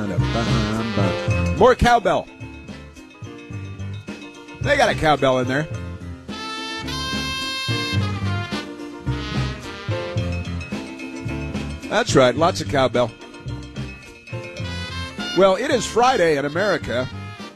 More cowbell. They got a cowbell in there. That's right, lots of cowbell. Well, it is Friday in America.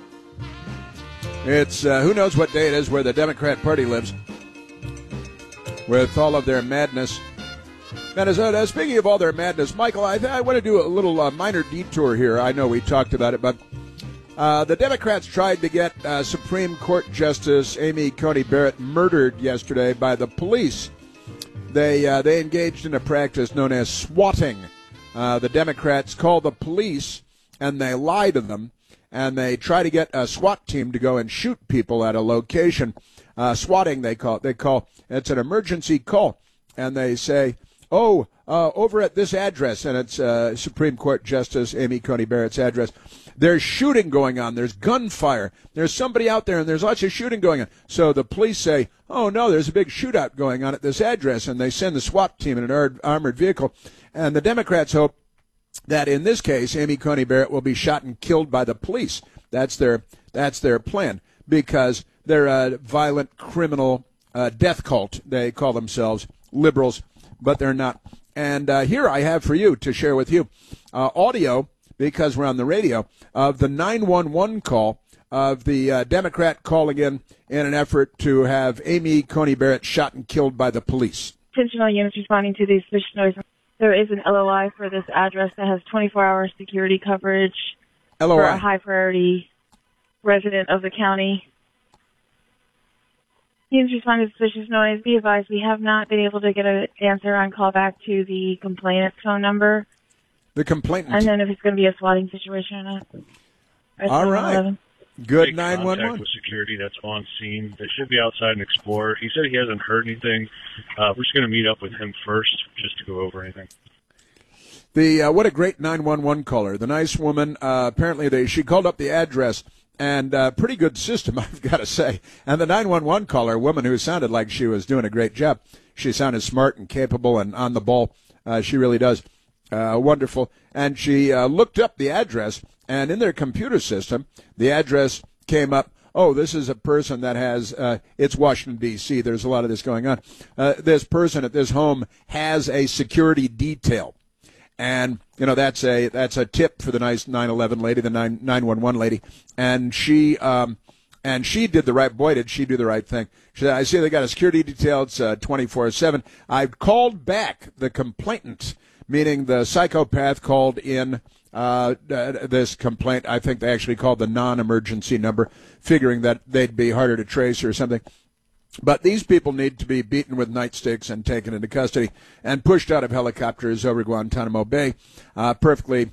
It's who knows what day it is where the Democrat Party lives with all of their madness. Minnesota, speaking of all their madness, Michael, I want to do a little minor detour here. I know we talked about it, but the Democrats tried to get Supreme Court Justice Amy Coney Barrett murdered yesterday by the police. They engaged in a practice known as swatting. The Democrats call the police and they lie to them, and they try to get a SWAT team to go and shoot people at a location. Swatting, they call it's an emergency call, and they say, over at this address, and it's Supreme Court Justice Amy Coney Barrett's address, there's shooting going on. There's gunfire. There's somebody out there, and there's lots of shooting going on. So the police say, oh, no, there's a big shootout going on at this address, and they send the SWAT team in an armored vehicle. And the Democrats hope that in this case, Amy Coney Barrett will be shot and killed by the police. That's their plan, because they're a violent criminal death cult. They call themselves liberals, but they're not. And here I have for you to share with you audio, because we're on the radio, of the 911 call of the Democrat calling in an effort to have Amy Coney Barrett shot and killed by the police. Intentional units responding to the suspicious noise. There is an LOI for this address that has 24-hour security coverage for a high-priority resident of the county. Units responding to suspicious noise. Be advised, we have not been able to get an answer on callback to the complainant's phone number. The complainant. And then if it's going to be a swatting situation or not. All right. Good 911. Contact with security that's on scene. They should be outside and explore. He said he hasn't heard anything. We're just going to meet up with him first just to go over anything. What a great 911 caller. The nice woman, apparently she called up the address, and pretty good system, I've got to say. And the 911 caller, a woman who sounded like she was doing a great job. She sounded smart and capable and on the ball. She really does. Wonderful. And she looked up the address, and in their computer system, the address came up. Oh, this is a person that has, it's Washington, D.C. There's a lot of this going on. This person at this home has a security detail. And, that's a tip for the nice 911 lady, the 911 lady. And she did the right, boy, did she do the right thing. She said, I see they got a security detail. It's 24/7. I've called back the complainant, meaning the psychopath called in this complaint. I think they actually called the non-emergency number, figuring that they'd be harder to trace or something. But these people need to be beaten with nightsticks and taken into custody and pushed out of helicopters over Guantanamo Bay. Perfectly